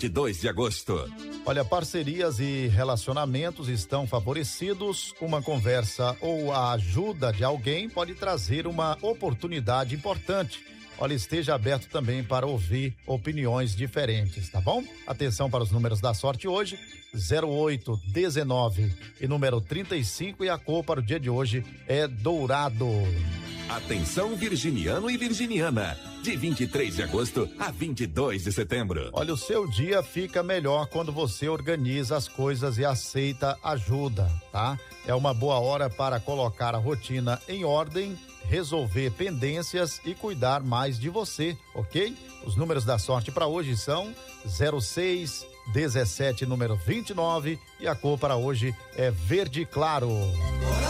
22 de agosto. Olha, parcerias e relacionamentos estão favorecidos. Uma conversa ou a ajuda de alguém pode trazer uma oportunidade importante. Olha, esteja aberto também para ouvir opiniões diferentes, tá bom? Atenção para os números da sorte hoje: 08, 19 e número 35, e a cor para o dia de hoje é dourado. Atenção, virginiano e virginiana, de 23 de agosto a 22 de setembro. Olha, o seu dia fica melhor quando você organiza as coisas e aceita ajuda, tá? É uma boa hora para colocar a rotina em ordem, resolver pendências e cuidar mais de você, ok? Os números da sorte para hoje são 06, 17, número 29, e a cor para hoje é verde claro.